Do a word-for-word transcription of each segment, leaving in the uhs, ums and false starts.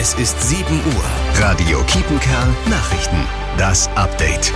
Es ist sieben Uhr. Radio Kiepenkerl Nachrichten. Das Update.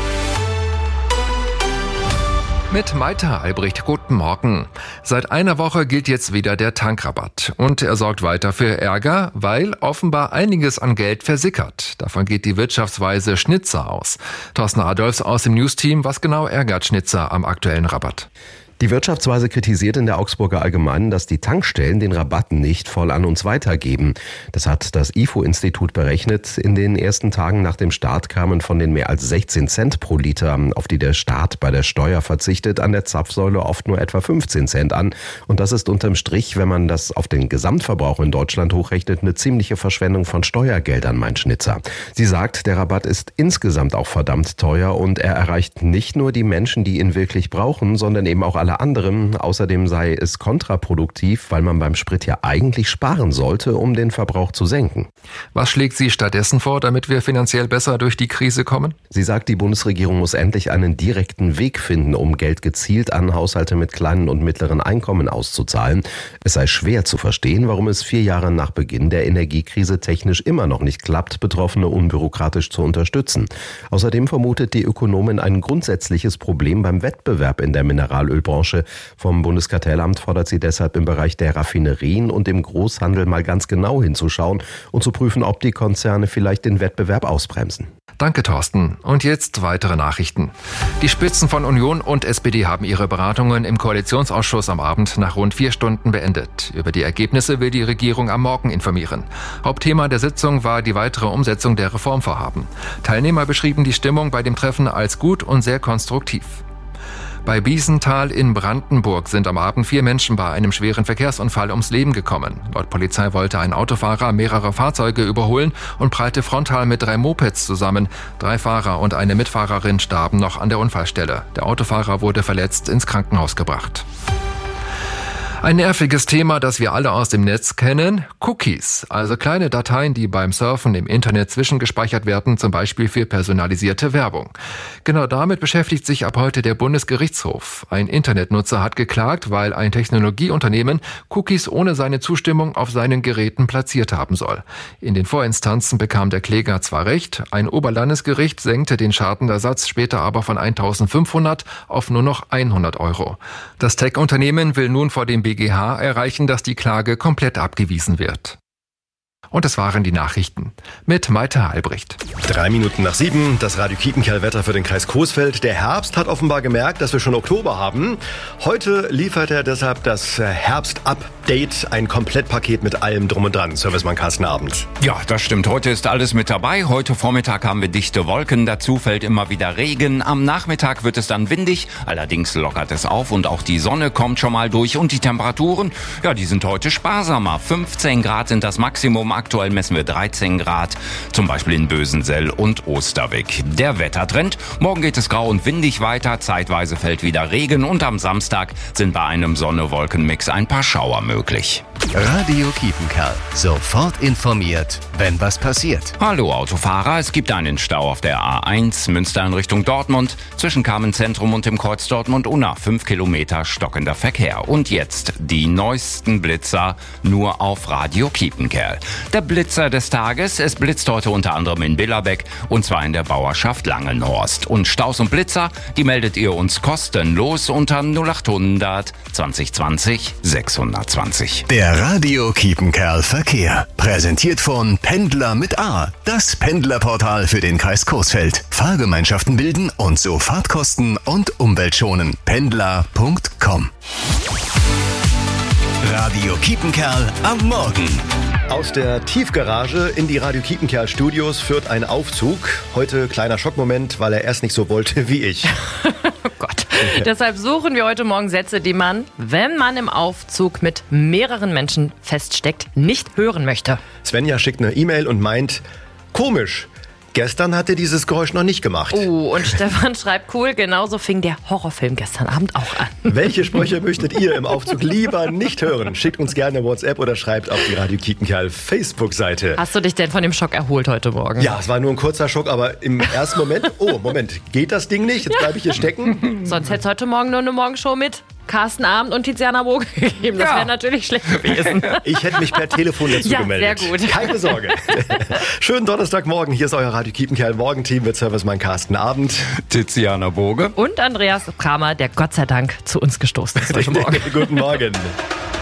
Mit Maita Albrecht, guten Morgen. Seit einer Woche gilt jetzt wieder der Tankrabatt. Und er sorgt weiter für Ärger, weil offenbar einiges an Geld versickert. Davon geht die Wirtschaftsweise Schnitzer aus. Thorsten Adolfs aus dem News-Team. Was genau ärgert Schnitzer am aktuellen Rabatt? Die Wirtschaftsweise kritisiert in der Augsburger Allgemeinen, dass die Tankstellen den Rabatt nicht voll an uns weitergeben. Das hat das I F O-Institut berechnet. In den ersten Tagen nach dem Start kamen von den mehr als sechzehn Cent pro Liter, auf die der Staat bei der Steuer verzichtet, an der Zapfsäule oft nur etwa fünfzehn Cent an. Und das ist unterm Strich, wenn man das auf den Gesamtverbrauch in Deutschland hochrechnet, eine ziemliche Verschwendung von Steuergeldern, meint Schnitzer. Sie sagt, der Rabatt ist insgesamt auch verdammt teuer und er erreicht nicht nur die Menschen, die ihn wirklich brauchen, sondern eben auch alle anderen. Außerdem sei es kontraproduktiv, weil man beim Sprit ja eigentlich sparen sollte, um den Verbrauch zu senken. Was schlägt sie stattdessen vor, damit wir finanziell besser durch die Krise kommen? Sie sagt, die Bundesregierung muss endlich einen direkten Weg finden, um Geld gezielt an Haushalte mit kleinen und mittleren Einkommen auszuzahlen. Es sei schwer zu verstehen, warum es vier Jahre nach Beginn der Energiekrise technisch immer noch nicht klappt, Betroffene unbürokratisch zu unterstützen. Außerdem vermutet die Ökonomin ein grundsätzliches Problem beim Wettbewerb in der Mineralölbranche. Vom Bundeskartellamt fordert sie deshalb im Bereich der Raffinerien und im Großhandel mal ganz genau hinzuschauen und zu prüfen, ob die Konzerne vielleicht den Wettbewerb ausbremsen. Danke, Thorsten. Und jetzt weitere Nachrichten. Die Spitzen von Union und S P D haben ihre Beratungen im Koalitionsausschuss am Abend nach rund vier Stunden beendet. Über die Ergebnisse will die Regierung am Morgen informieren. Hauptthema der Sitzung war die weitere Umsetzung der Reformvorhaben. Teilnehmer beschrieben die Stimmung bei dem Treffen als gut und sehr konstruktiv. Bei Biesenthal in Brandenburg sind am Abend vier Menschen bei einem schweren Verkehrsunfall ums Leben gekommen. Laut Polizei wollte ein Autofahrer mehrere Fahrzeuge überholen und prallte frontal mit drei Mopeds zusammen. Drei Fahrer und eine Mitfahrerin starben noch an der Unfallstelle. Der Autofahrer wurde verletzt ins Krankenhaus gebracht. Ein nerviges Thema, das wir alle aus dem Netz kennen, Cookies, also kleine Dateien, die beim Surfen im Internet zwischengespeichert werden, zum Beispiel für personalisierte Werbung. Genau damit beschäftigt sich ab heute der Bundesgerichtshof. Ein Internetnutzer hat geklagt, weil ein Technologieunternehmen Cookies ohne seine Zustimmung auf seinen Geräten platziert haben soll. In den Vorinstanzen bekam der Kläger zwar recht, ein Oberlandesgericht senkte den Schadenersatz später aber von eintausendfünfhundert auf nur noch hundert Euro. Das Tech-Unternehmen will nun vor dem B G H erreichen, dass die Klage komplett abgewiesen wird. Und das waren die Nachrichten mit Maita Albrecht. Drei Minuten nach sieben, das Radio Kiepenkerl-Wetter für den Kreis Coesfeld. Der Herbst hat offenbar gemerkt, dass wir schon Oktober haben. Heute liefert er deshalb das Herbst-Update, ein Komplettpaket mit allem drum und dran. Servicemann Carsten Abend. Ja, das stimmt. Heute ist alles mit dabei. Heute Vormittag haben wir dichte Wolken. Dazu fällt immer wieder Regen. Am Nachmittag wird es dann windig. Allerdings lockert es auf und auch die Sonne kommt schon mal durch. Und die Temperaturen, ja, die sind heute sparsamer. fünfzehn Grad sind das Maximum. Aktuell messen wir dreizehn Grad, zum Beispiel in Bösensell und Osterweg. Der Wettertrend: Morgen geht es grau und windig weiter, zeitweise fällt wieder Regen und am Samstag sind bei einem Sonne-Wolken-Mix ein paar Schauer möglich. Radio Kiepenkerl. Sofort informiert, wenn was passiert. Hallo Autofahrer, es gibt einen Stau auf der A eins, Münster in Richtung Dortmund, zwischen Kamenz-Zentrum und dem Kreuz Dortmund-Unna. Fünf Kilometer stockender Verkehr. Und jetzt die neuesten Blitzer nur auf Radio Kiepenkerl. Der Blitzer des Tages: Es blitzt heute unter anderem in Billerbeck und zwar in der Bauerschaft Langenhorst. Und Staus und Blitzer, die meldet ihr uns kostenlos unter null achthundert zwanzig zwanzig sechshundertzwanzig. Der Radio Kiepenkerl Verkehr. Präsentiert von Pendler mit A. Das Pendlerportal für den Kreis Coesfeld. Fahrgemeinschaften bilden und so Fahrtkosten und Umwelt schonen. Pendler punkt com. Radio Kiepenkerl am Morgen. Aus der Tiefgarage in die Radio Kiepenkerl Studios führt ein Aufzug. Heute kleiner Schockmoment, weil er erst nicht so wollte wie ich. Oh Gott. Deshalb suchen wir heute Morgen Sätze, die man, wenn man im Aufzug mit mehreren Menschen feststeckt, nicht hören möchte. Svenja schickt eine E-Mail und meint: Komisch. Gestern hat er dieses Geräusch noch nicht gemacht. Oh, und Stefan schreibt: Cool, genauso fing der Horrorfilm gestern Abend auch an. Welche Sprüche möchtet ihr im Aufzug lieber nicht hören? Schickt uns gerne WhatsApp oder schreibt auf die Radio Kiepenkerl Facebook-Seite. Hast du dich denn von dem Schock erholt heute Morgen? Ja, es war nur ein kurzer Schock, aber im ersten Moment, oh, Moment, geht das Ding nicht? Jetzt bleibe ich hier stecken. Sonst hättest du heute Morgen nur eine Morgenshow mit Carsten Abend und Tiziana Boge gegeben. Das Ja. wäre natürlich schlecht gewesen. Ich hätte mich per Telefon dazu Ja, gemeldet. sehr gut. Keine Sorge. Schönen Donnerstagmorgen. Hier ist euer Radio Kiepenkerl Morgenteam mit Servicemann Carsten Abend. Tiziana Boge. Und Andreas Kramer, der Gott sei Dank zu uns gestoßen ist heute Morgen. Guten Morgen.